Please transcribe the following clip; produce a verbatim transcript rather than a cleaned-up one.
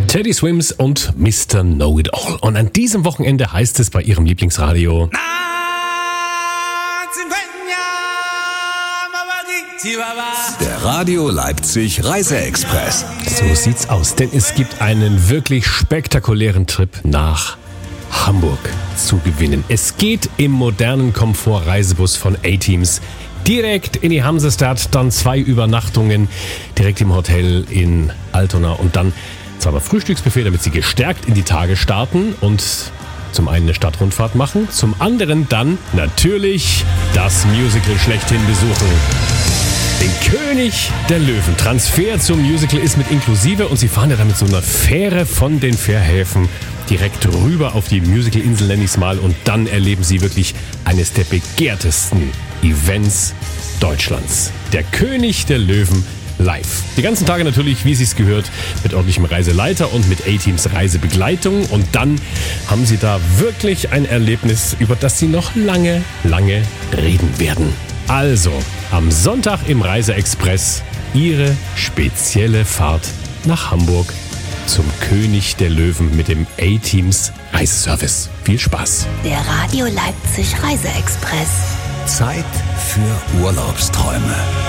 Teddy Swims und Mister Know-It-All. Und an diesem Wochenende heißt es bei ihrem Lieblingsradio: Der Radio Leipzig Reiseexpress. So sieht's aus, denn es gibt einen wirklich spektakulären Trip nach Hamburg zu gewinnen. Es geht im modernen Komfort-Reisebus von A-Teams direkt in die Hansestadt, dann zwei Übernachtungen direkt im Hotel in Altona und dann zweimal Frühstücksbuffet, damit sie gestärkt in die Tage starten und zum einen eine Stadtrundfahrt machen, zum anderen dann natürlich das Musical schlechthin besuchen. Den König der Löwen. Transfer zum Musical ist mit inklusive und sie fahren ja dann mit so einer Fähre von den Fährhäfen direkt rüber auf die Musical-Insel, nenne ich es mal, und dann erleben sie wirklich eines der begehrtesten Events Deutschlands. Der König der Löwen live. Die ganzen Tage natürlich, wie es gehört, mit ordentlichem Reiseleiter und mit A-Teams Reisebegleitung. Und dann haben sie da wirklich ein Erlebnis, über das sie noch lange, lange reden werden. Also, am Sonntag im Reiseexpress ihre spezielle Fahrt nach Hamburg zum König der Löwen mit dem A-Teams Reiseservice. Viel Spaß! Der Radio Leipzig Reiseexpress. Zeit für Urlaubsträume.